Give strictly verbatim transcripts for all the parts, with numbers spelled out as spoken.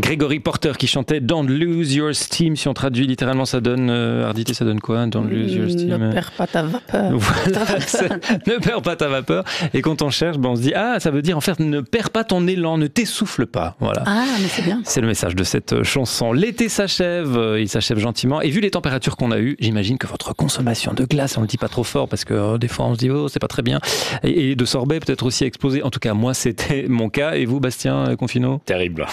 Gregory Porter qui chantait Don't Lose Your Steam. Si on traduit littéralement, ça donne, euh, Arditi, ça donne quoi? Don't Lose Your Steam. Ne perds pas ta vapeur. Voilà, ne perds pas ta vapeur. Et quand on cherche, ben on se dit, ah, ça veut dire en fait, ne perds pas ton élan, ne t'essouffle pas. Voilà. Ah, mais c'est bien. C'est le message de cette chanson. L'été s'achève, il s'achève gentiment. Et vu les températures qu'on a eues, j'imagine que votre consommation de glace, on le dit pas trop fort parce que euh, des fois on se dit, oh, c'est pas très bien. Et, et de sorbet peut-être aussi explosé. En tout cas, moi, c'était mon cas. Et vous, Bastien Confino? Terrible.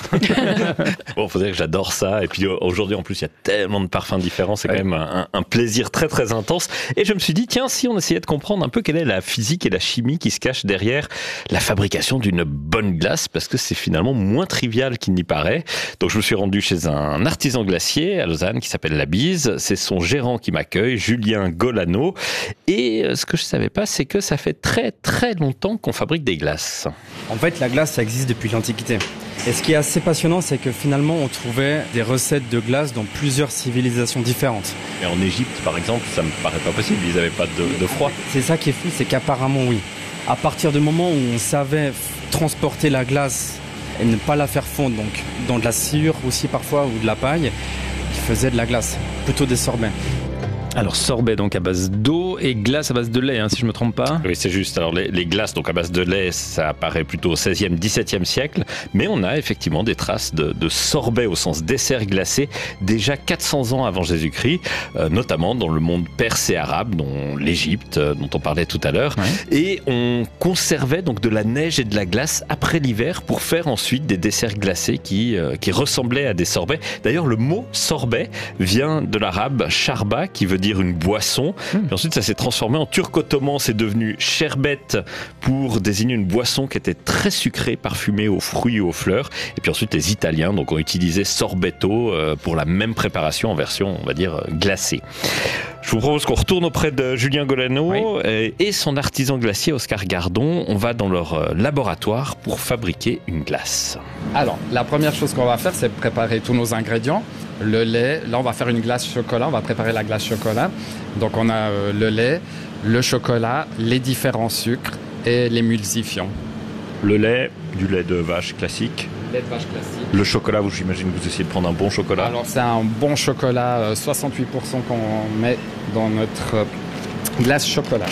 Bon, faut dire que j'adore ça. Et puis aujourd'hui, en plus, il y a tellement de parfums différents. C'est ouais. quand même un, un plaisir très, très intense. Et je me suis dit, tiens, si on essayait de comprendre un peu quelle est la physique et la chimie qui se cache derrière la fabrication d'une bonne glace, parce que c'est finalement moins trivial qu'il n'y paraît. Donc, je me suis rendu chez un artisan glacier à Lausanne qui s'appelle La Bise. C'est son gérant qui m'accueille, Julien Golano. Et ce que je savais pas, c'est que ça fait très, très longtemps qu'on fabrique des glaces. En fait, la glace, ça existe depuis l'Antiquité. Et ce qui est assez passionnant, c'est que finalement, on trouvait des recettes de glace dans plusieurs civilisations différentes. Et en Égypte, par exemple, ça me paraît pas possible. Ils n'avaient pas de, de froid. C'est ça qui est fou, c'est qu'apparemment, oui. À partir du moment où on savait transporter la glace et ne pas la faire fondre, donc dans de la sciure aussi parfois ou de la paille, ils faisaient de la glace, plutôt des sorbets. Alors sorbet donc à base d'eau et glace à base de lait, hein, si je me trompe pas. Oui, c'est juste. Alors les, les glaces donc à base de lait, ça apparaît plutôt au seizième, dix-septième siècle, mais on a effectivement des traces de, de sorbet au sens dessert glacé déjà quatre cents ans avant Jésus-Christ, euh, notamment dans le monde perse et arabe, dont l'Égypte, euh, dont on parlait tout à l'heure. Ouais. Et on conservait donc de la neige et de la glace après l'hiver pour faire ensuite des desserts glacés qui, euh, qui ressemblaient à des sorbets. D'ailleurs, le mot sorbet vient de l'arabe sharba, qui veut dire une boisson. Mmh. Puis ensuite, ça s'est transformé en turco-ottoman. C'est devenu sherbet pour désigner une boisson qui était très sucrée, parfumée aux fruits et aux fleurs. Et puis ensuite, les Italiens donc, ont utilisé sorbetto pour la même préparation en version, on va dire, glacée. Je vous propose qu'on retourne auprès de Julien Golano oui. et son artisan glacier Oscar Gardon. On va dans leur laboratoire pour fabriquer une glace. Alors, la première chose qu'on va faire, c'est préparer tous nos ingrédients. Le lait, là on va faire une glace chocolat, on va préparer la glace chocolat. Donc on a euh, le lait, le chocolat, les différents sucres et l'émulsifiant. Le lait, du lait de vache classique. Lait de vache classique. Le chocolat, vous, j'imagine que vous essayez de prendre un bon chocolat. Alors c'est un bon chocolat, euh, soixante-huit pour cent qu'on met dans notre euh, glace chocolat.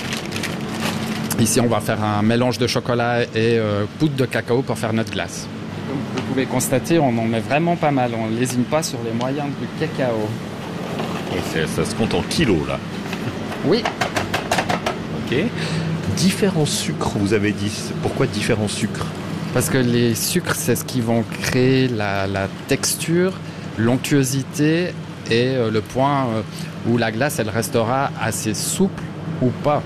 Ici on va faire un mélange de chocolat et euh, poudre de cacao pour faire notre glace. Comme vous pouvez constater, on en met vraiment pas mal. On ne lésine pas sur les moyens du cacao. Et ça se compte en kilos, là. Oui. Ok. Différents sucres, vous avez dit. Pourquoi différents sucres? Parce que les sucres, c'est ce qui vont créer la, la texture, l'onctuosité et euh, le point euh, où la glace, elle restera assez souple ou pas.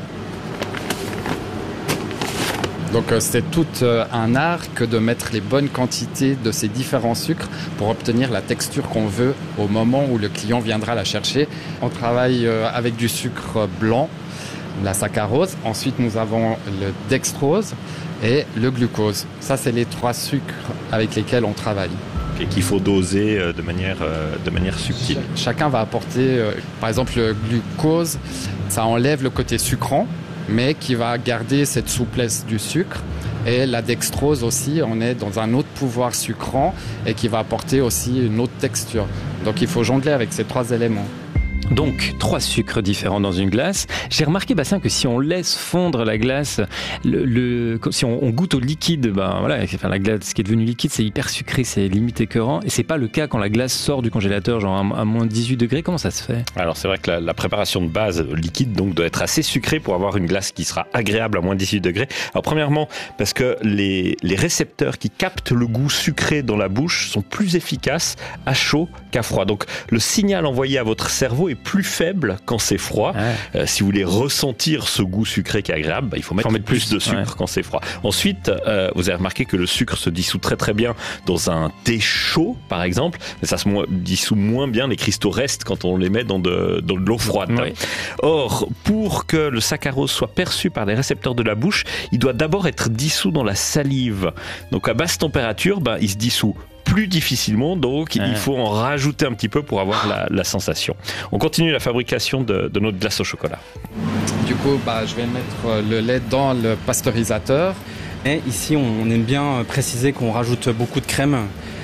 Donc c'est tout un art que de mettre les bonnes quantités de ces différents sucres pour obtenir la texture qu'on veut au moment où le client viendra la chercher. On travaille avec du sucre blanc, la saccharose. Ensuite, nous avons le dextrose et le glucose. Ça, c'est les trois sucres avec lesquels on travaille. Et qu'il faut doser de manière, de manière subtile. Chacun va apporter, par exemple, le glucose, ça enlève le côté sucrant, mais qui va garder cette souplesse du sucre. Et la dextrose aussi, on est dans un autre pouvoir sucrant et qui va apporter aussi une autre texture. Donc il faut jongler avec ces trois éléments. Donc, trois sucres différents dans une glace. J'ai remarqué, Bastien, que si on laisse fondre la glace, le, le, si on, on goûte au liquide, ben voilà, enfin, la glace qui est devenue liquide, c'est hyper sucré, c'est limite écœurant. Et c'est pas le cas quand la glace sort du congélateur, genre à, à moins dix-huit degrés. Comment ça se fait? Alors, c'est vrai que la, la préparation de base liquide donc, doit être assez sucrée pour avoir une glace qui sera agréable à moins dix-huit degrés. Alors, premièrement, parce que les, les récepteurs qui captent le goût sucré dans la bouche sont plus efficaces à chaud qu'à froid. Donc, le signal envoyé à votre cerveau est plus faible quand c'est froid. Ouais. Euh, si vous voulez ressentir ce goût sucré qui est agréable, bah, il faut mettre, faut mettre plus, plus de sucre ouais. quand c'est froid. Ensuite, euh, vous avez remarqué que le sucre se dissout très très bien dans un thé chaud, par exemple, mais ça se mo- dissout moins bien, les cristaux restent quand on les met dans de, dans de l'eau froide. Ouais. Or, pour que le saccharose soit perçu par les récepteurs de la bouche, il doit d'abord être dissous dans la salive. Donc à basse température, bah, il se dissout plus difficilement, donc ouais. il faut en rajouter un petit peu pour avoir la, la sensation. On continue la fabrication de, de notre glace au chocolat. Du coup, bah, je vais mettre le lait dans le pasteurisateur. Et ici, on aime bien préciser qu'on rajoute beaucoup de crème.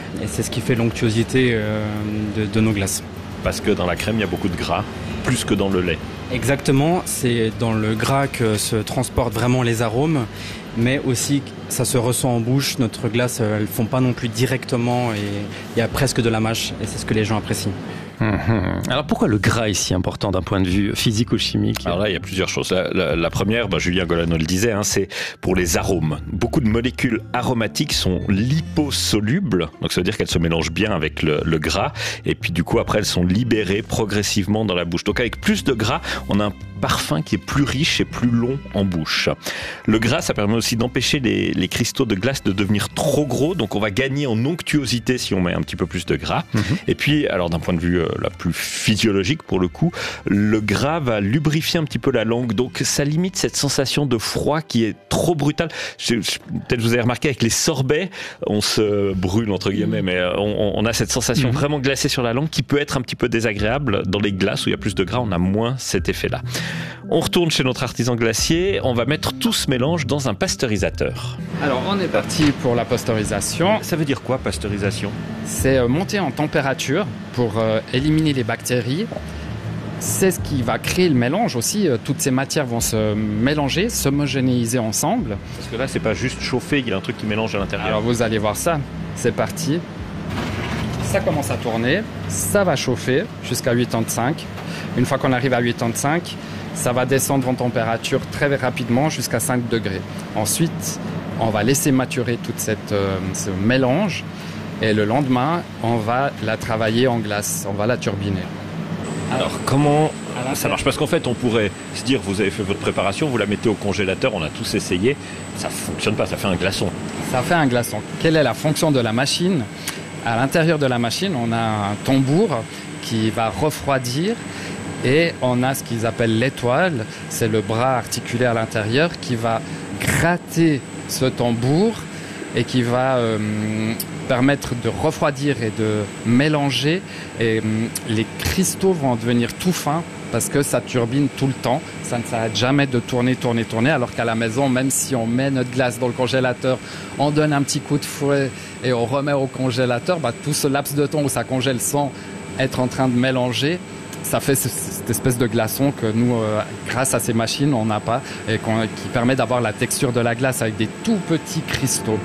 Et c'est ce qui fait l'onctuosité euh, de, de nos glaces. Parce que dans la crème, il y a beaucoup de gras, plus que dans le lait. Exactement, c'est dans le gras que se transportent vraiment les arômes, mais aussi ça se ressent en bouche. Notre glace, elles ne font pas non plus directement et il y a presque de la mâche et c'est ce que les gens apprécient. Mmh. Alors pourquoi le gras est si important d'un point de vue physico-chimique ? Alors là, il y a plusieurs choses. La, la, la première, bah, Julien Golano le disait, hein, c'est pour les arômes. Beaucoup de molécules aromatiques sont liposolubles, donc ça veut dire qu'elles se mélangent bien avec le, le gras, et puis du coup après elles sont libérées progressivement dans la bouche. Donc avec plus de gras, on a un parfum qui est plus riche et plus long en bouche. Le gras, ça permet aussi d'empêcher les, les cristaux de glace de devenir trop gros, donc on va gagner en onctuosité si on met un petit peu plus de gras. Mmh. Et puis, alors d'un point de vue euh, la plus physiologique pour le coup, le gras va lubrifier un petit peu la langue, donc ça limite cette sensation de froid qui est trop brutale. Je, je, peut-être vous avez remarqué avec les sorbets, on se brûle entre guillemets, mmh. mais on, on a cette sensation mmh. vraiment glacée sur la langue qui peut être un petit peu désagréable. Dans les glaces où il y a plus de gras, on a moins cet effet-là. On retourne chez notre artisan glacier, on va mettre tout ce mélange dans un pasteurisateur. Alors on est parti pour la pasteurisation. Ça veut dire quoi, pasteurisation ? C'est monter en température pour euh, éliminer les bactéries. C'est ce qui va créer le mélange aussi. Toutes ces matières vont se mélanger, s'homogénéiser ensemble. Parce que là, c'est pas juste chauffer, il y a un truc qui mélange à l'intérieur. Alors vous allez voir ça, c'est parti. Ça commence à tourner, ça va chauffer jusqu'à quatre-vingt-cinq. Une fois qu'on arrive à quatre-vingt-cinq, ça va descendre en température très rapidement jusqu'à cinq degrés. Ensuite, on va laisser maturer tout cette, euh, ce mélange et le lendemain, on va la travailler en glace, on va la turbiner. Alors comment ça marche ? Parce qu'en fait, on pourrait se dire, vous avez fait votre préparation, vous la mettez au congélateur, on a tous essayé, ça ne fonctionne pas, ça fait un glaçon. Ça fait un glaçon. Quelle est la fonction de la machine ? À l'intérieur de la machine, on a un tambour qui va refroidir. Et on a ce qu'ils appellent l'étoile, c'est le bras articulé à l'intérieur qui va gratter ce tambour et qui va euh, permettre de refroidir et de mélanger. Et euh, les cristaux vont devenir tout fins parce que ça turbine tout le temps. Ça ne s'arrête jamais de tourner, tourner, tourner. Alors qu'à la maison, même si on met notre glace dans le congélateur, on donne un petit coup de fouet et on remet au congélateur, bah, tout ce laps de temps où ça congèle sans être en train de mélanger, ça fait cette espèce de glaçon que nous, euh, grâce à ces machines, on n'a pas et qu'on, qui permet d'avoir la texture de la glace avec des tout petits cristaux.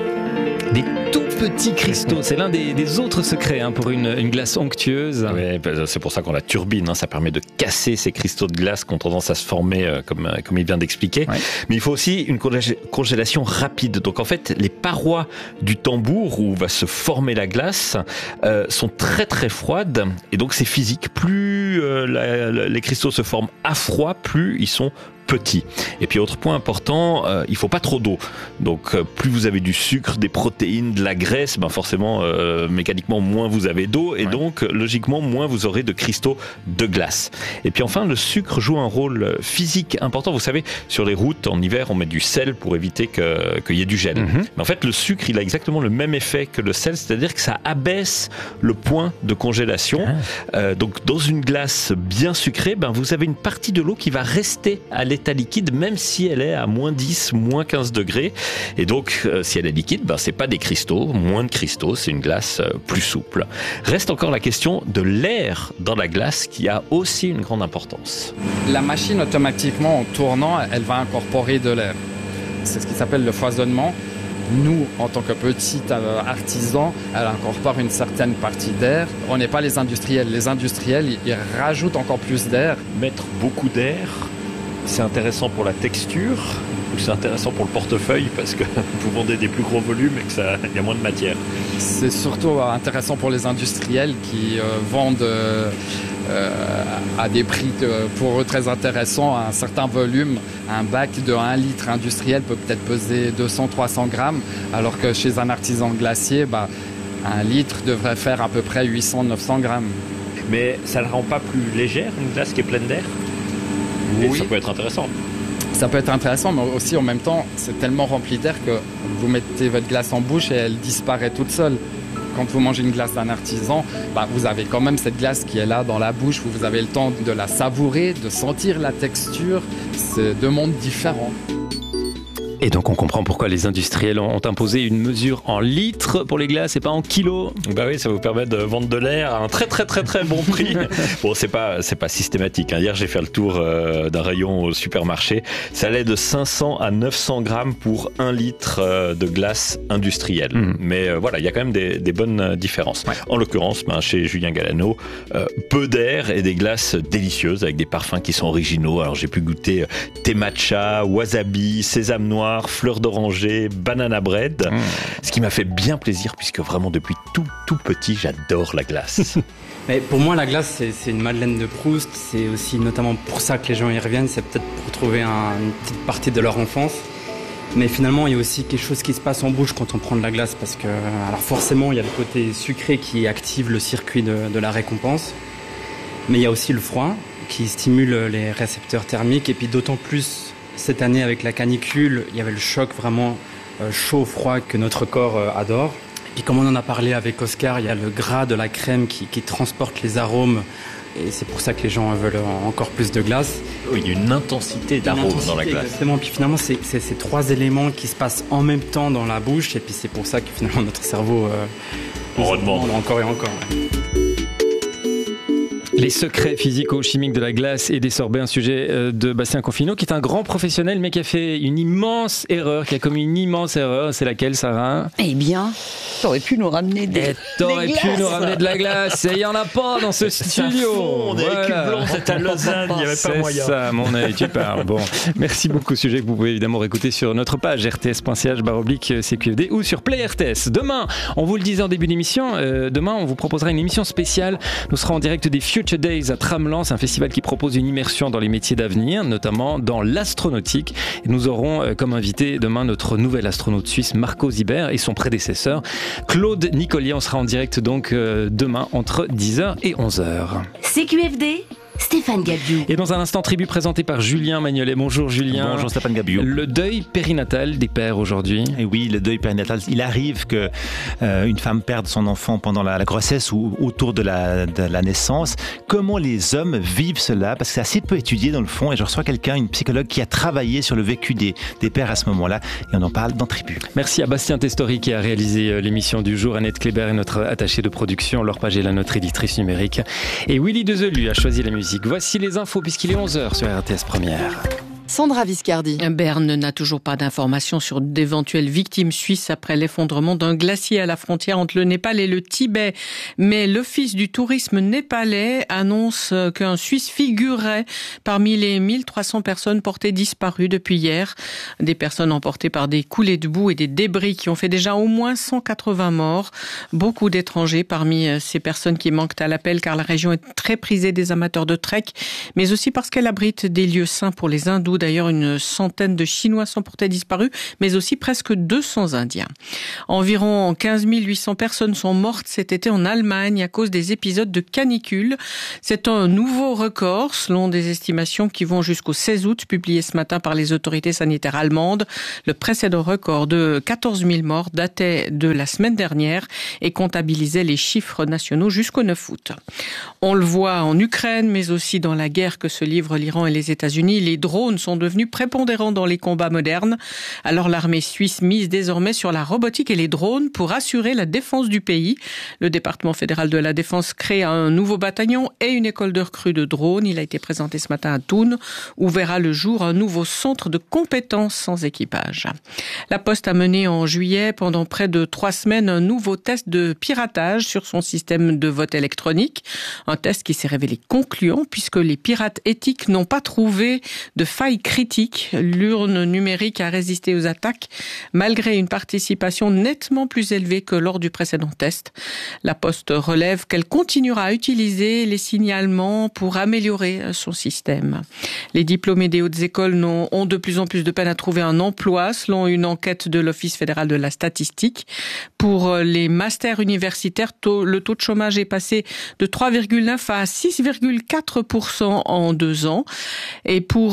Des tout petits cristaux, c'est l'un des, des autres secrets hein, pour une, une glace onctueuse. Oui, c'est pour ça qu'on la turbine, hein, ça permet de casser ces cristaux de glace qui ont tendance à se former euh, comme, comme il vient d'expliquer. Ouais. Mais il faut aussi une congélation rapide. Donc en fait, les parois du tambour où va se former la glace euh, sont très très froides et donc c'est physique. Plus euh, la, la, les cristaux se forment à froid, plus ils sont petits. Et puis autre point important, euh, il faut pas trop d'eau. Donc euh, plus vous avez du sucre, des protéines, de la graisse, ben forcément euh, mécaniquement moins vous avez d'eau et ouais. donc logiquement moins vous aurez de cristaux de glace. Et puis enfin le sucre joue un rôle physique important. Vous savez, sur les routes en hiver on met du sel pour éviter que qu'il y ait du gel. Mm-hmm. Mais en fait le sucre il a exactement le même effet que le sel, c'est-à-dire que ça abaisse le point de congélation. Ah. Euh, donc dans une glace bien sucrée, ben vous avez une partie de l'eau qui va rester à l'état liquide même si elle est à moins dix, moins quinze degrés et donc euh, si elle est liquide, ben, c'est pas des cristaux, moins de cristaux, c'est une glace euh, plus souple. Reste encore la question de l'air dans la glace qui a aussi une grande importance. La machine automatiquement en tournant, elle va incorporer de l'air. C'est ce qui s'appelle le foisonnement. Nous, en tant que petits euh, artisans, elle incorpore une certaine partie d'air. On n'est pas les industriels. Les industriels, ils, ils rajoutent encore plus d'air. Mettre beaucoup d'air, c'est intéressant pour la texture ou c'est intéressant pour le portefeuille parce que vous vendez des plus gros volumes et qu'il y a moins de matière? C'est surtout intéressant pour les industriels qui euh, vendent euh, euh, à des prix euh, pour eux très intéressants, à un certain volume. Un bac de un litre industriel peut peut-être peser deux cents à trois cents grammes, alors que chez un artisan glacier, bah, un litre devrait faire à peu près huit cents à neuf cents grammes. Mais ça ne rend pas plus légère une glace qui est pleine d'air? Oui. Et ça peut être intéressant. Ça peut être intéressant, mais aussi en même temps, c'est tellement rempli d'air que vous mettez votre glace en bouche et elle disparaît toute seule. Quand vous mangez une glace d'un artisan, bah, vous avez quand même cette glace qui est là dans la bouche, où vous avez le temps de la savourer, de sentir la texture. C'est deux mondes différents. Et donc on comprend pourquoi les industriels ont imposé une mesure en litres pour les glaces et pas en kilos. Bah oui, ça vous permet de vendre de l'air à un très très très très bon prix. Bon, c'est pas c'est pas systématique. Hein. Hier, j'ai fait le tour euh, d'un rayon au supermarché. Ça allait de cinq cents à neuf cents grammes pour un litre euh, de glace industrielle. Mmh. Mais euh, voilà, il y a quand même des, des bonnes différences. Ouais. En l'occurrence, ben, chez Julien Galano, euh, peu d'air et des glaces délicieuses avec des parfums qui sont originaux. Alors j'ai pu goûter euh, thé matcha, wasabi, sésame noir, fleur d'oranger, banana bread. Mmh. Ce qui m'a fait bien plaisir puisque vraiment depuis tout tout petit, j'adore la glace. Mais pour moi, la glace, c'est, c'est une Madeleine de Proust. C'est aussi notamment pour ça que les gens y reviennent. C'est peut-être pour trouver un, une petite partie de leur enfance. Mais finalement, il y a aussi quelque chose qui se passe en bouche quand on prend de la glace. Parce que, alors forcément, il y a le côté sucré qui active le circuit de, de la récompense. Mais il y a aussi le froid qui stimule les récepteurs thermiques. Et puis d'autant plus, cette année, avec la canicule, il y avait le choc vraiment euh, chaud-froid que notre corps euh, adore. Puis comme on en a parlé avec Oscar, il y a le gras de la crème qui, qui transporte les arômes. Et c'est pour ça que les gens veulent encore plus de glace. Oui, il y a une intensité d'arômes dans la glace. Exactement. Puis finalement, c'est, c'est ces trois éléments qui se passent en même temps dans la bouche. Et puis c'est pour ça que finalement notre cerveau euh, on redemande encore et encore. Ouais. Les secrets physico-chimiques de la glace et des sorbets, un sujet de Bastien Confineau, qui est un grand professionnel, mais qui a fait une immense erreur, qui a commis une immense erreur. C'est laquelle, Sarah ? Eh bien, t'aurais pu nous ramener des, et t'aurais des pu glaces. nous ramener de la glace. Et il n'y en a pas dans ce studio. On est avec une blonde, c'est à Lausanne, il n'y avait pas moyen. C'est ça, mon œil, tu parles. Bon, merci beaucoup. Sujet que vous pouvez évidemment réécouter sur notre page r t s point c h barre oblique c q f d ou sur Play R T S. Demain, on vous le disait en début d'émission, euh, demain, on vous proposera une émission spéciale. Nous serons en direct des Future Days à Tramelan. Un festival qui propose une immersion dans les métiers d'avenir, notamment dans l'astronautique. Et nous aurons euh, comme invité demain notre nouvel astronaute suisse Marco Zibert et son prédécesseur Claude Nicolier. On sera en direct donc euh, demain entre dix heures et onze heures. C Q F D, Stéphane Gabiou. Et dans un instant, tribu présenté par Julien Magnolet. Bonjour Julien. Bonjour Stéphane Gabiou. Le deuil périnatal des pères aujourd'hui. Et oui, le deuil périnatal. Il arrive que euh, une femme perde son enfant pendant la, la grossesse ou autour de la, de la naissance. Comment les hommes vivent cela ? Parce que c'est assez peu étudié dans le fond. Et je reçois quelqu'un, une psychologue, qui a travaillé sur le vécu des, des pères à ce moment-là. Et on en parle dans Tribu. Merci à Bastien Testori qui a réalisé l'émission du jour. Annette Kléber est notre attachée de production. Laure Pagela, notre éditrice numérique. Et Willy Dezelu a choisi la musique. Voici les infos puisqu'il est onze heures sur R T S Première. Sandra Viscardi. Berne n'a toujours pas d'informations sur d'éventuelles victimes suisses après l'effondrement d'un glacier à la frontière entre le Népal et le Tibet. Mais l'Office du tourisme népalais annonce qu'un Suisse figurerait parmi les mille trois cents personnes portées disparues depuis hier. Des personnes emportées par des coulées de boue et des débris qui ont fait déjà au moins cent quatre-vingts morts. Beaucoup d'étrangers parmi ces personnes qui manquent à l'appel car la région est très prisée des amateurs de trek, mais aussi parce qu'elle abrite des lieux saints pour les hindous. D'ailleurs, une centaine de Chinois sont portés disparus, mais aussi presque deux cents Indiens. Environ quinze mille huit cents personnes sont mortes cet été en Allemagne à cause des épisodes de canicule. C'est un nouveau record, selon des estimations qui vont jusqu'au seize août, publiées ce matin par les autorités sanitaires allemandes. Le précédent record de quatorze mille morts datait de la semaine dernière et comptabilisait les chiffres nationaux jusqu'au neuf août. On le voit en Ukraine, mais aussi dans la guerre que se livrent l'Iran et les États-Unis. Les drones sont devenus prépondérants dans les combats modernes. Alors l'armée suisse mise désormais sur la robotique et les drones pour assurer la défense du pays. Le département fédéral de la défense crée un nouveau bataillon et une école de recrues de drones. Il a été présenté ce matin à Thun, où verra le jour un nouveau centre de compétences sans équipage. La Poste a mené en juillet, pendant près de trois semaines, un nouveau test de piratage sur son système de vote électronique. Un test qui s'est révélé concluant puisque les pirates éthiques n'ont pas trouvé de faille critique. L'urne numérique a résisté aux attaques malgré une participation nettement plus élevée que lors du précédent test. La Poste relève qu'elle continuera à utiliser les signalements pour améliorer son système. Les diplômés des hautes écoles ont de plus en plus de peine à trouver un emploi, selon une enquête de l'Office fédéral de la statistique. Pour les masters universitaires, le taux de chômage est passé de trois virgule neuf à six virgule quatre pour cent en deux ans. Et pour les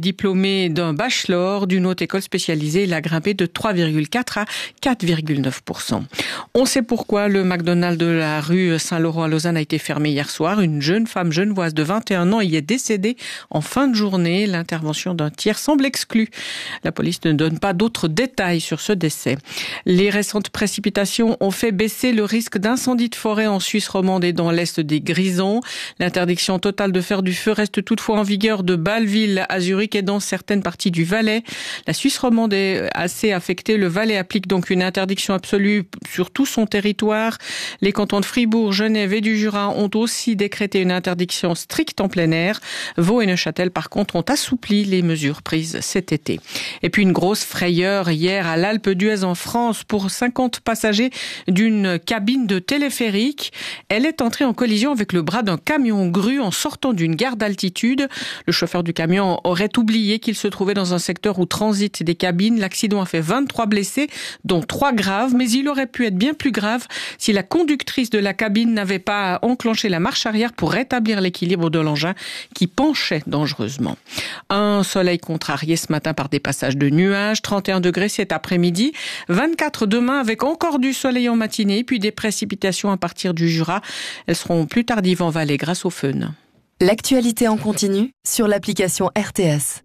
diplômée d'un bachelor d'une haute école spécialisée. Il a grimpé de trois virgule quatre à quatre virgule neuf pour cent. On sait pourquoi le McDonald's de la rue Saint-Laurent à Lausanne a été fermé hier soir. Une jeune femme genevoise de vingt et un ans y est décédée en fin de journée. L'intervention d'un tiers semble exclue. La police ne donne pas d'autres détails sur ce décès. Les récentes précipitations ont fait baisser le risque d'incendie de forêt en Suisse romande et dans l'est des Grisons. L'interdiction totale de faire du feu reste toutefois en vigueur de Bâle-Ville à Zurich et dans certaines parties du Valais. La Suisse romande est assez affectée. Le Valais applique donc une interdiction absolue sur tout son territoire. Les cantons de Fribourg, Genève et du Jura ont aussi décrété une interdiction stricte en plein air. Vaud et Neuchâtel, par contre, ont assoupli les mesures prises cet été. Et puis une grosse frayeur hier à l'Alpe d'Huez en France pour cinquante passagers d'une cabine de téléphérique. Elle est entrée en collision avec le bras d'un camion grue en sortant d'une gare d'altitude. Le chauffeur du camion aurait oublié qu'il se trouvait dans un secteur où transitent des cabines. L'accident a fait vingt-trois blessés, dont trois graves, mais il aurait pu être bien plus grave si la conductrice de la cabine n'avait pas enclenché la marche arrière pour rétablir l'équilibre de l'engin qui penchait dangereusement. Un soleil contrarié ce matin par des passages de nuages, trente et un degrés cet après-midi, vingt-quatre demain avec encore du soleil en matinée, puis des précipitations à partir du Jura. Elles seront plus tardives en Valais grâce au fun. L'actualité en continu sur l'application R T S.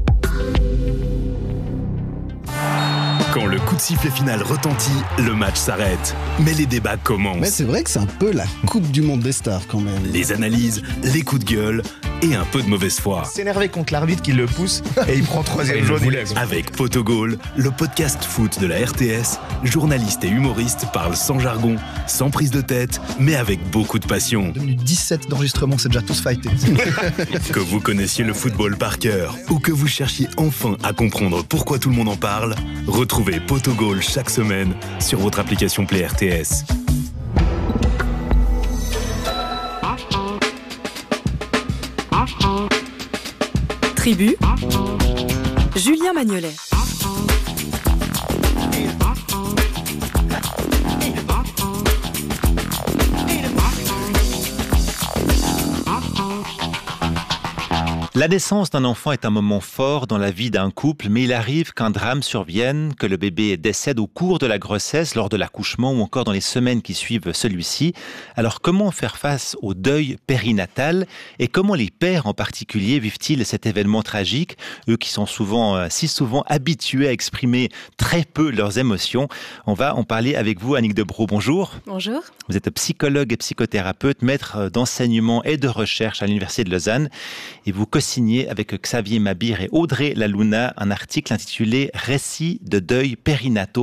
Quand le coup de sifflet final retentit, le match s'arrête. Mais les débats commencent. Mais c'est vrai que c'est un peu la Coupe du Monde des stars quand même. Les analyses, les coups de gueule et un peu de mauvaise foi. S'énerver contre l'arbitre qui le pousse et il prend troisième jaune. Avec Potogol, le podcast foot de la R T S, journalistes et humoristes parlent sans jargon, sans prise de tête, mais avec beaucoup de passion. Devenu dix-sept d'enregistrement, c'est déjà tous fightés. Que vous connaissiez le football par cœur ou que vous cherchiez enfin à comprendre pourquoi tout le monde en parle, retrouvez Potogol chaque semaine sur votre application Play R T S. Tribu, Julien Magnolet. La naissance d'un enfant est un moment fort dans la vie d'un couple, mais il arrive qu'un drame survienne, que le bébé décède au cours de la grossesse, lors de l'accouchement ou encore dans les semaines qui suivent celui-ci. Alors comment faire face au deuil périnatal et comment les pères en particulier vivent-ils cet événement tragique, eux qui sont souvent, si souvent habitués à exprimer très peu leurs émotions? On va en parler avec vous, Annick Debroux. Bonjour. Bonjour. Vous êtes psychologue et psychothérapeute, maître d'enseignement et de recherche à l'Université de Lausanne et vous signé avec Xavier Mabir et Audrey Lalouna un article intitulé « Récits de deuil périnataux-paternel »,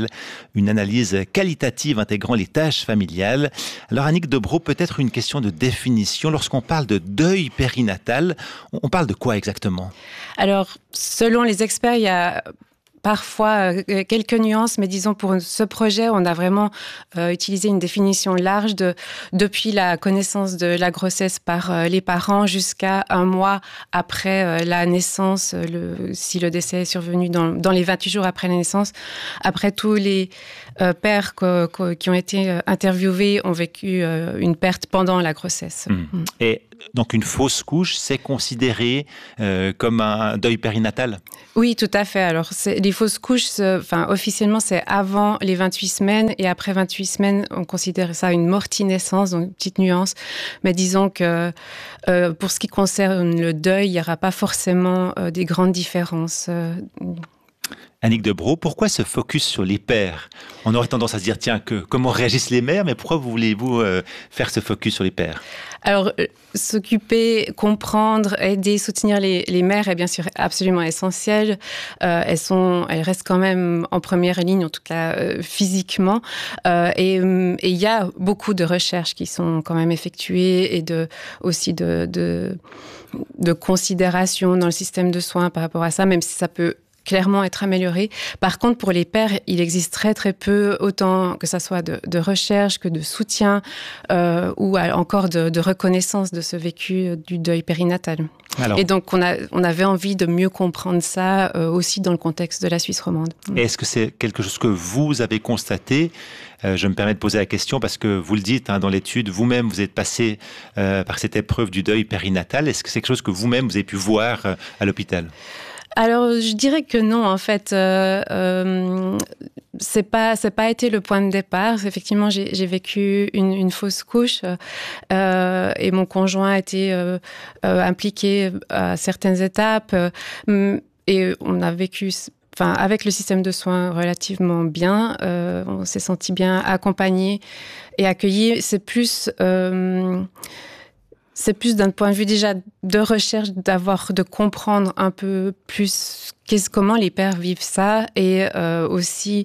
une analyse qualitative intégrant les tâches familiales. Alors Annick Debroux, peut-être une question de définition. Lorsqu'on parle de deuil périnatal, on parle de quoi exactement? Alors, selon les experts, il y a parfois euh, quelques nuances, mais disons pour ce projet, on a vraiment euh, utilisé une définition large de depuis la connaissance de la grossesse par euh, les parents jusqu'à un mois après euh, la naissance, le, si le décès est survenu dans, dans les vingt-huit jours après la naissance. Après, tous les euh, pères co- co- qui ont été euh, interviewés ont vécu euh, une perte pendant la grossesse. Mmh. Mmh. Et donc une fausse couche, c'est considéré euh, comme un deuil périnatal? Oui, tout à fait. Alors, c'est, les fausses couches, enfin, officiellement, c'est avant les vingt-huit semaines et après vingt-huit semaines, on considère ça une morti-naissance, donc une petite nuance. Mais disons que euh, pour ce qui concerne le deuil, il n'y aura pas forcément euh, des grandes différences. Euh, Annick Debroux, pourquoi ce focus sur les pères? On aurait tendance à se dire, tiens, que, comment réagissent les mères, mais pourquoi voulez-vous euh, faire ce focus sur les pères? Alors, euh, s'occuper, comprendre, aider, soutenir les, les mères est bien sûr absolument essentiel. Euh, elles sont, elles restent quand même en première ligne, en tout cas euh, physiquement. Euh, et il y a beaucoup de recherches qui sont quand même effectuées et de, aussi de, de, de considération dans le système de soins par rapport à ça, même si ça peut clairement être amélioré. Par contre, pour les pères, il existe très très peu, autant que ça soit de, de recherche que de soutien euh, ou encore de, de reconnaissance de ce vécu du deuil périnatal. Alors, et donc, on, a, on avait envie de mieux comprendre ça euh, aussi dans le contexte de la Suisse romande. Est-ce que c'est quelque chose que vous avez constaté ? euh, Je me permets de poser la question parce que vous le dites hein, dans l'étude, vous-même, vous êtes passé euh, par cette épreuve du deuil périnatal. Est-ce que c'est quelque chose que vous-même, vous avez pu voir euh, à l'hôpital ? Alors, je dirais que non, en fait, euh, euh, c'est pas, c'est pas été le point de départ. Effectivement, j'ai, j'ai vécu une, une fausse couche euh, et mon conjoint a été euh, euh, impliqué à certaines étapes euh, et on a vécu. Enfin, avec le système de soins relativement bien, euh, on s'est senti bien accompagné et accueilli. C'est plus euh, C'est plus d'un point de vue déjà de recherche, d'avoir, de comprendre un peu plus qu'est-ce, comment les pères vivent ça et euh, aussi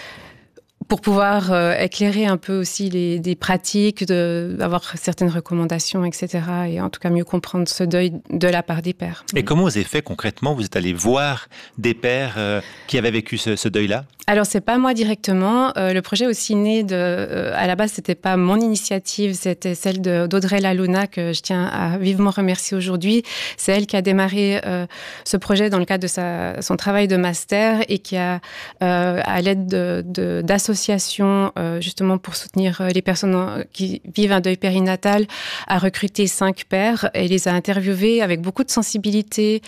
pour pouvoir euh, éclairer un peu aussi les, des pratiques, de, d'avoir certaines recommandations, et cetera. Et en tout cas mieux comprendre ce deuil de la part des pères. Et comment vous avez fait concrètement ? Vous êtes allé voir des pères euh, qui avaient vécu ce, ce deuil-là ? Alors, c'est pas moi directement. Euh, le projet est aussi né de... Euh, à la base, c'était pas mon initiative, c'était celle de, d'Audrey Laluna, que je tiens à vivement remercier aujourd'hui. C'est elle qui a démarré euh, ce projet dans le cadre de sa, son travail de master et qui a, euh, à l'aide de, de, d'associations, euh, justement pour soutenir les personnes qui vivent un deuil périnatal, a recruté cinq pères et les a interviewés avec beaucoup de sensibilité.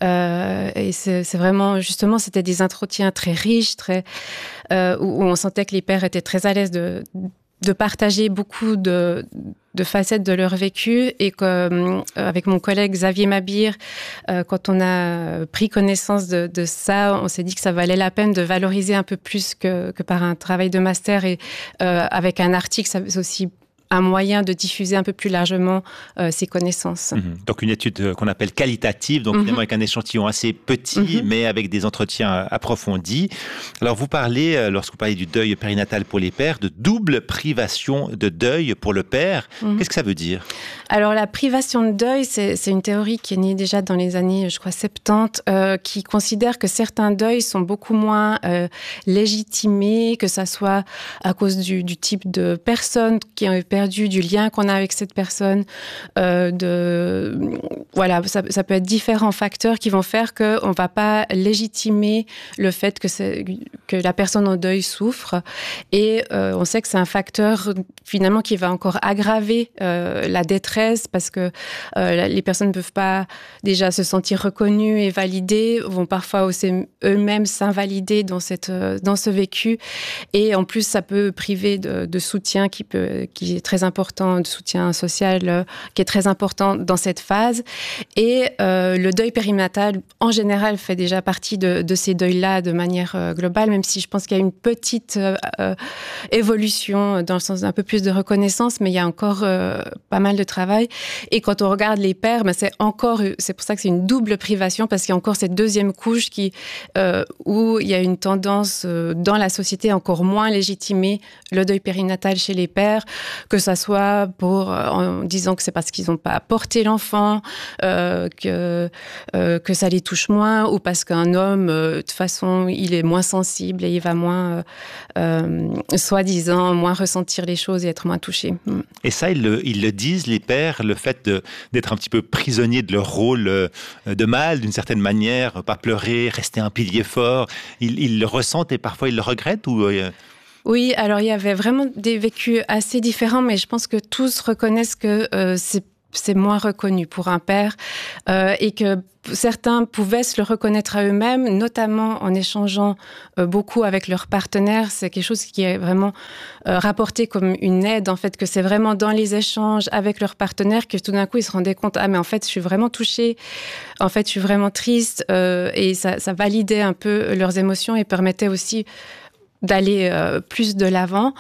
Euh, et c'est, c'est vraiment, justement, c'était des entretiens très riches, très Euh, où on sentait que les pères étaient très à l'aise de, de partager beaucoup de, de facettes de leur vécu et qu'avec euh, mon collègue Xavier Mabir, euh, quand on a pris connaissance de, de ça, on s'est dit que ça valait la peine de valoriser un peu plus que, que par un travail de master et euh, avec un article, ça c'est aussi un moyen de diffuser un peu plus largement euh, ces connaissances. Mmh. Donc une étude qu'on appelle qualitative, donc mmh. finalement avec un échantillon assez petit, mmh. mais avec des entretiens approfondis. Alors vous parlez, lorsque vous parlez du deuil périnatal pour les pères, de double privation de deuil pour le père. Mmh. Qu'est-ce que ça veut dire ? Alors la privation de deuil, c'est, c'est une théorie qui est née déjà dans les années, je crois, soixante-dix, euh, qui considère que certains deuils sont beaucoup moins euh, légitimés, que ça soit à cause du, du type de personne qui ont perdu, du lien qu'on a avec cette personne. Euh, de, voilà, ça, ça peut être différents facteurs qui vont faire qu'on ne va pas légitimer le fait que, c'est, que la personne en deuil souffre. Et euh, on sait que c'est un facteur finalement qui va encore aggraver euh, la détresse parce que euh, les personnes ne peuvent pas déjà se sentir reconnues et validées, vont parfois aussi eux-mêmes s'invalider dans, cette, dans ce vécu. Et en plus, ça peut priver de, de soutien qui, peut, qui est très important, de soutien social euh, qui est très important dans cette phase. Et euh, le deuil périnatal, en général, fait déjà partie de, de ces deuils-là de manière euh, globale, même si je pense qu'il y a une petite euh, euh, évolution dans le sens d'un peu plus de reconnaissance, mais il y a encore euh, pas mal de travail. Et quand on regarde les pères, ben c'est encore, c'est pour ça que c'est une double privation, parce qu'il y a encore cette deuxième couche qui, euh, où il y a une tendance euh, dans la société encore moins légitimer le deuil périnatal chez les pères, que ça soit pour, euh, en disant que c'est parce qu'ils n'ont pas porté l'enfant, euh, que, euh, que ça les touche moins, ou parce qu'un homme, euh, de toute façon, il est moins sensible et il va moins, euh, euh, soi-disant, moins ressentir les choses et être moins touché. Et ça, ils le, ils le disent, les pères, le fait de, d'être un petit peu prisonnier de leur rôle de mâle, d'une certaine manière, pas pleurer, rester un pilier fort, ils, ils le ressentent et parfois ils le regrettent ou... Euh... Oui, alors il y avait vraiment des vécus assez différents, mais je pense que tous reconnaissent que euh, c'est c'est moins reconnu pour un père euh, et que certains pouvaient se le reconnaître à eux-mêmes, notamment en échangeant euh, beaucoup avec leurs partenaires. C'est quelque chose qui est vraiment euh, rapporté comme une aide, en fait, que c'est vraiment dans les échanges avec leurs partenaires que tout d'un coup, ils se rendaient compte « Ah, mais en fait, je suis vraiment touchée. En fait, je suis vraiment triste. Euh, » Et ça, ça validait un peu leurs émotions et permettait aussi d'aller euh, plus de l'avant.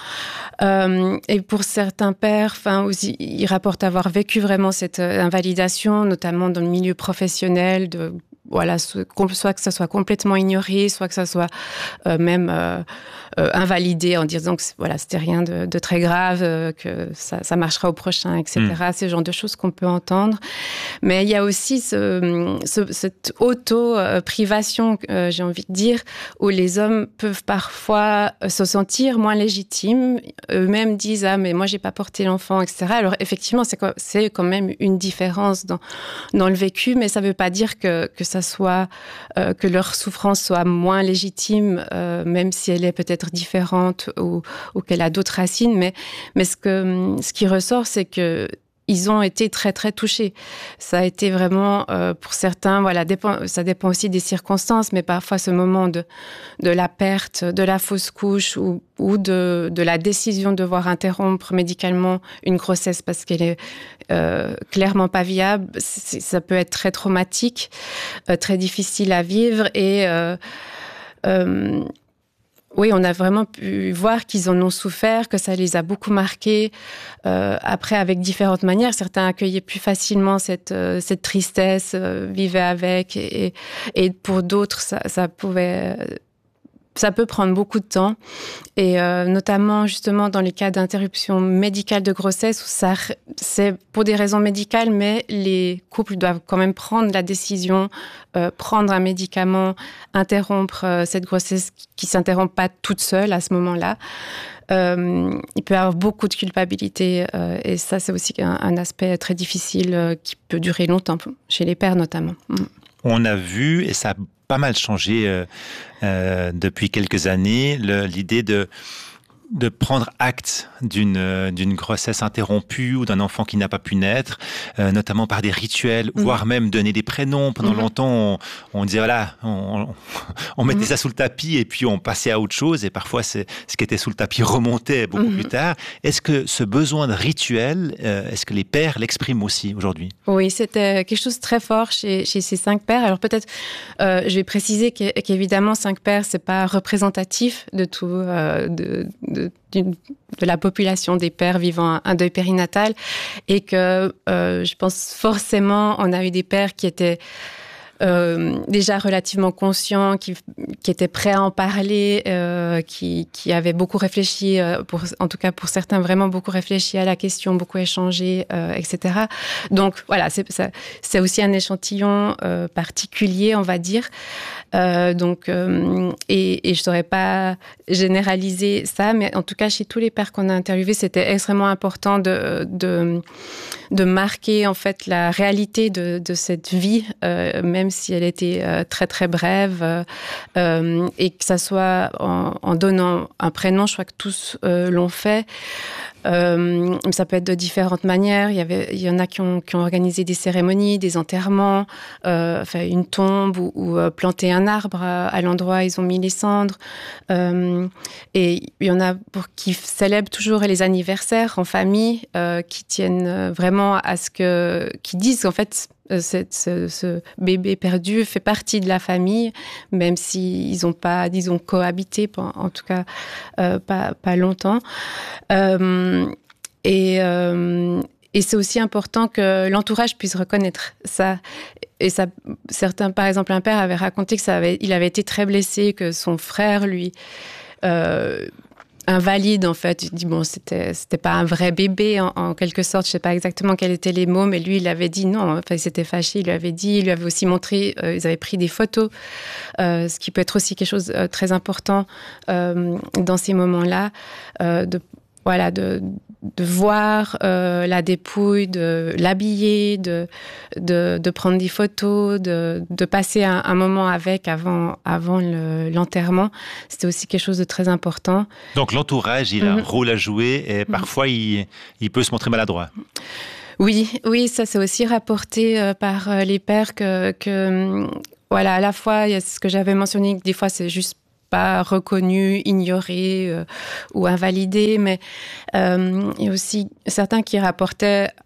Euh, et pour certains pères, enfin, aussi, ils rapportent avoir vécu vraiment cette euh, invalidation, notamment dans le milieu professionnel, de voilà, soit que ça soit complètement ignoré, soit que ça soit euh, même euh, euh, invalidé en disant que voilà, c'était rien de, de très grave, euh, que ça, ça marchera au prochain, et cetera. Mmh. C'est le genre de choses qu'on peut entendre. Mais il y a aussi ce, ce, cette auto-privation, euh, j'ai envie de dire, où les hommes peuvent parfois se sentir moins légitimes. Eux-mêmes disent « Ah, mais moi, j'ai pas porté l'enfant, et cetera » Alors, effectivement, c'est, c'est quand même une différence dans, dans le vécu, mais ça veut pas dire que, que ça soit euh, que leur souffrance soit moins légitime, euh, même si elle est peut-être différente ou, ou qu'elle a d'autres racines. Mais, mais ce, que, ce qui ressort, c'est que ils ont été très, très touchés. Ça a été vraiment, euh, pour certains, voilà, dépend, ça dépend aussi des circonstances, mais parfois ce moment de, de la perte, de la fausse couche ou, ou de, de la décision de devoir interrompre médicalement une grossesse parce qu'elle est euh, clairement pas viable, c'est, ça peut être très traumatique, euh, très difficile à vivre et... Euh, euh, Oui, on a vraiment pu voir qu'ils en ont souffert, que ça les a beaucoup marqués. Euh, après, avec différentes manières, certains accueillaient plus facilement cette, euh, cette tristesse, euh, vivaient avec, et, et pour d'autres, ça, ça pouvait... Ça peut prendre beaucoup de temps, et euh, notamment justement dans les cas d'interruption médicale de grossesse, où ça, c'est pour des raisons médicales, mais les couples doivent quand même prendre la décision, euh, prendre un médicament, interrompre euh, cette grossesse qui ne s'interrompt pas toute seule à ce moment-là. Euh, il peut y avoir beaucoup de culpabilité, euh, et ça, c'est aussi un, un aspect très difficile euh, qui peut durer longtemps, chez les pères notamment. Mm. On a vu, et ça a pas mal changé euh, euh, depuis quelques années, le, l'idée de, de prendre acte d'une, euh, d'une grossesse interrompue ou d'un enfant qui n'a pas pu naître, euh, notamment par des rituels, mmh. voire même donner des prénoms. Pendant mmh. longtemps, on, on disait, voilà, on, on mettait mmh. ça sous le tapis et puis on passait à autre chose, et parfois c'est, ce qui était sous le tapis remontait beaucoup mmh. plus tard. Est-ce que ce besoin de rituel, euh, est-ce que les pères l'expriment aussi aujourd'hui ? Oui, c'était quelque chose de très fort chez, chez ces cinq pères. Alors peut-être, euh, je vais préciser qu'évidemment, cinq pères, c'est pas représentatif de tout, euh, de, de, d'une, de la population des pères vivant un deuil périnatal, et que euh, je pense forcément, on a eu des pères qui étaient Euh, déjà relativement conscients, qui, qui étaient prêts à en parler, euh, qui, qui avaient beaucoup réfléchi, euh, pour, en tout cas pour certains vraiment beaucoup réfléchi à la question, beaucoup échangé, euh, et cetera. Donc voilà, c'est, ça, c'est aussi un échantillon euh, particulier, on va dire. Euh, donc, euh, et, et je ne saurais pas généraliser ça, mais en tout cas chez tous les pères qu'on a interviewés, c'était extrêmement important de, de, de marquer en fait la réalité de, de cette vie, euh, même si elle était euh, très très brève, euh, euh, et que ça soit en, en donnant un prénom, je crois que tous euh, l'ont fait. Euh, ça peut être de différentes manières. Il y avait, il y en a qui ont, qui ont organisé des cérémonies, des enterrements, euh, enfin une tombe ou, ou euh, planter un arbre à, à l'endroit où ils ont mis les cendres. Euh, et il y en a pour qui célèbrent toujours les anniversaires en famille, euh, qui tiennent vraiment à ce que, qui disent qu'en fait cette, ce, ce bébé perdu fait partie de la famille, même s'ils n'ont pas, disons, cohabité, en tout cas euh, pas, pas longtemps. Euh, et, euh, et c'est aussi important que l'entourage puisse reconnaître ça. Et ça, certains, par exemple, un père avait raconté que ça avait, il avait été très blessé, que son frère lui euh, invalide, en fait. Il dit, bon, c'était, c'était pas un vrai bébé, en, en quelque sorte. Je sais pas exactement quels étaient les mots, mais lui, il avait dit non. Enfin, il s'était fâché, il lui avait dit, il lui avait aussi montré, euh, ils avaient pris des photos, euh, ce qui peut être aussi quelque chose de euh, très important euh, dans ces moments-là, euh, de, voilà, de, de voir euh, la dépouille, de l'habiller, de, de, de prendre des photos, de, de passer un, un moment avec avant, avant le, l'enterrement. C'était aussi quelque chose de très important. Donc l'entourage, il a mm-hmm. un rôle à jouer, et parfois mm-hmm. il, il peut se montrer maladroit. Oui, oui, ça c'est aussi rapporté euh, par euh, les pères que, que voilà, à la fois, il y a ce que j'avais mentionné, que des fois c'est juste pas reconnu, ignoré euh, ou invalidé, mais euh, il y a aussi certains qui rapportaient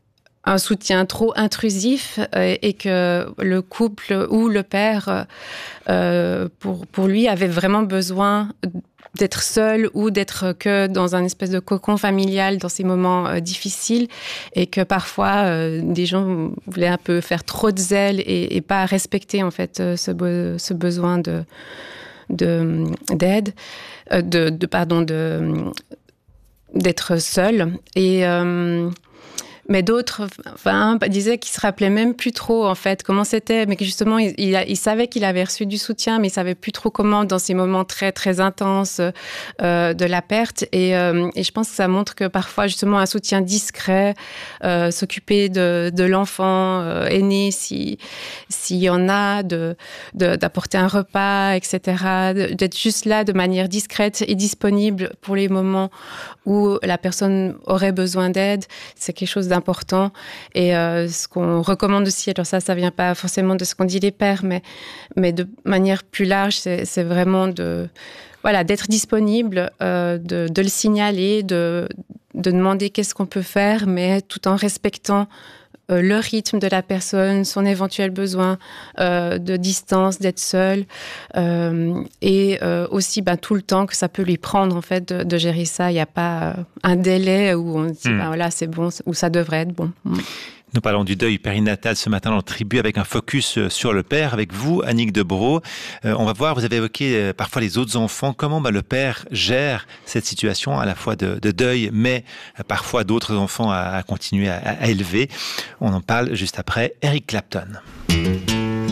un soutien trop intrusif euh, et que le couple ou le père, euh, pour, pour lui, avait vraiment besoin d'être seul ou d'être que dans un espèce de cocon familial dans ces moments euh, difficiles, et que parfois euh, des gens voulaient un peu faire trop de zèle et, et pas respecter en fait euh, ce, be- ce besoin de, de d'aide, euh, de, de pardon de d'être seul. Et euh, mais d'autres, enfin, disaient qu'ils se rappelaient même plus trop, en fait, comment c'était, mais que justement, il, il, il savait qu'il avait reçu du soutien, mais il savait plus trop comment, dans ces moments très, très intenses euh, de la perte. Et, euh, et je pense que ça montre que parfois, justement, un soutien discret, euh, s'occuper de, de l'enfant euh, aîné, si, s'il y en a, de, de, d'apporter un repas, et cetera, d'être juste là de manière discrète et disponible pour les moments où la personne aurait besoin d'aide, c'est quelque chose d'important. Et euh, ce qu'on recommande aussi, alors ça, ça vient pas forcément de ce qu'on dit les pères, mais, mais de manière plus large, c'est, c'est vraiment de, voilà, d'être disponible, euh, de, de le signaler, de, de demander qu'est-ce qu'on peut faire, mais tout en respectant euh, le rythme de la personne, son éventuel besoin euh, de distance, d'être seul, euh, et euh, aussi ben, tout le temps que ça peut lui prendre en fait de, de gérer ça. Il n'y a pas euh, un délai où on dit mmh. ben, voilà, c'est bon, où ça devrait être bon. Mmh. Nous parlons du deuil périnatal ce matin dans le Tribu avec un focus sur le père. Avec vous, Annick Debrow, euh, on va voir, vous avez évoqué euh, parfois les autres enfants, comment bah, le père gère cette situation à la fois de, de deuil, mais euh, parfois d'autres enfants à, à continuer à, à élever. On en parle juste après Eric Clapton.